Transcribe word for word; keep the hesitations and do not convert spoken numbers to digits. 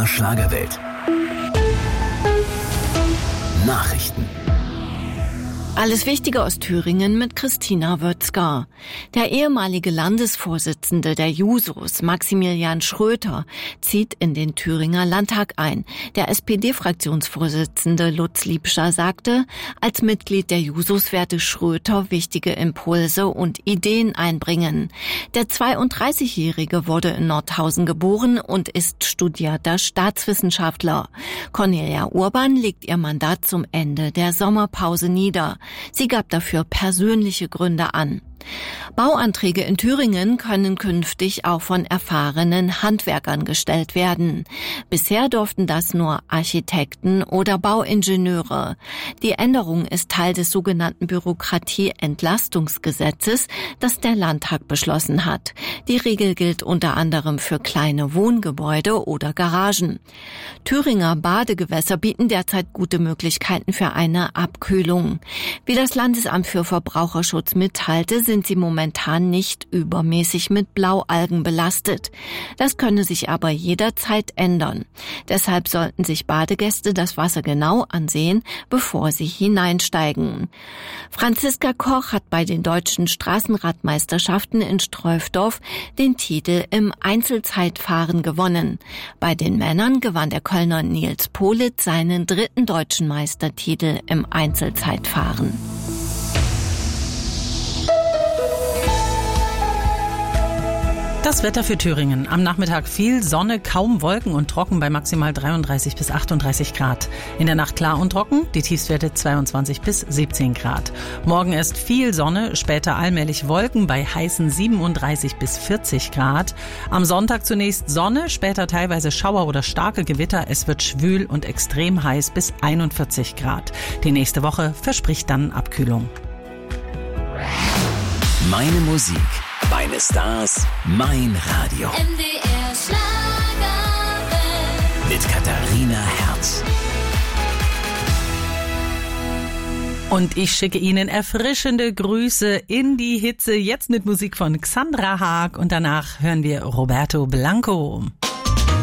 der Schlagerwelt. Nachrichten. Alles Wichtige aus Thüringen mit Christina Wötzger. Der ehemalige Landesvorsitzende der Jusos, Maximilian Schröter, zieht in den Thüringer Landtag ein. Der S P D-Fraktionsvorsitzende Lutz Liebscher sagte, als Mitglied der Jusos werde Schröter wichtige Impulse und Ideen einbringen. Der zweiunddreißigjährige wurde in Nordhausen geboren und ist studierter Staatswissenschaftler. Cornelia Urban legt ihr Mandat zum Ende der Sommerpause nieder. Sie gab dafür persönliche Gründe an. Bauanträge in Thüringen können künftig auch von erfahrenen Handwerkern gestellt werden. Bisher durften das nur Architekten oder Bauingenieure. Die Änderung ist Teil des sogenannten Bürokratie-Entlastungsgesetzes, das der Landtag beschlossen hat. Die Regel gilt unter anderem für kleine Wohngebäude oder Garagen. Thüringer Badegewässer bieten derzeit gute Möglichkeiten für eine Abkühlung. Wie das Landesamt für Verbraucherschutz mitteilte, sind sie momentan nicht übermäßig mit Blaualgen belastet. Das könne sich aber jederzeit ändern. Deshalb sollten sich Badegäste das Wasser genau ansehen, bevor sie hineinsteigen. Franziska Koch hat bei den deutschen Straßenradmeisterschaften in Streufdorf den Titel im Einzelzeitfahren gewonnen. Bei den Männern gewann der Kölner Nils Politz seinen dritten deutschen Meistertitel im Einzelzeitfahren. Das Wetter für Thüringen. Am Nachmittag viel Sonne, kaum Wolken und trocken bei maximal dreiunddreißig bis achtunddreißig Grad. In der Nacht klar und trocken, die Tiefstwerte zweiundzwanzig bis siebzehn Grad. Morgen ist viel Sonne, später allmählich Wolken bei heißen siebenunddreißig bis vierzig Grad. Am Sonntag zunächst Sonne, später teilweise Schauer oder starke Gewitter. Es wird schwül und extrem heiß bis einundvierzig Grad. Die nächste Woche verspricht dann Abkühlung. Meine Musik, meine Stars, mein Radio. M D R Schlagerwelt. Mit Katharina Herz. Und ich schicke Ihnen erfrischende Grüße in die Hitze. Jetzt mit Musik von Xandra Haag und danach hören wir Roberto Blanco.